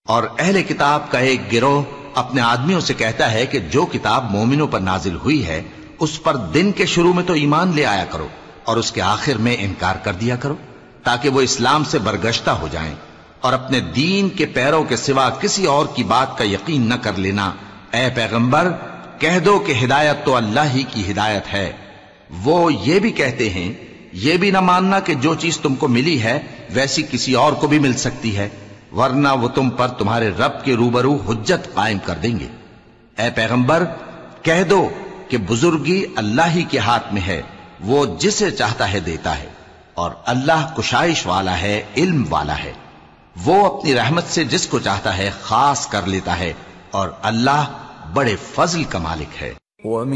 और अहले किताब का एक गिरोह अपने आदमियों से कहता है कि जो किताब मोमिनों पर नाजिल हुई है उस पर दिन के शुरू में तो ईमान ले आया करो और उसके आखिर में इनकार कर दिया करो, ताकि वो इस्लाम से बरगश्ता हो जाएं और अपने दीन के पैरों के सिवा किसी और की बात का यकीन न कर लेना। ए पैगंबर, कह दो कि हिदायत तो अल्लाह ही की हिदायत है। वो ये भी कहते हैं, ये भी न मानना कि जो चीज तुमको मिली है वैसी किसी और को भी मिल सकती है, वरना वो तुम पर तुम्हारे रब के रूबरू हुज्जत कायम कर देंगे। ए पैगंबर, कह दो कि बुजुर्गी अल्लाह ही के हाथ में है, वो जिसे चाहता है देता है और अल्लाह कुशाइश वाला है, इल्म वाला है। वो अपनी रहमत से जिसको चाहता है खास कर लेता है और अल्लाह बड़े फजल का मालिक है।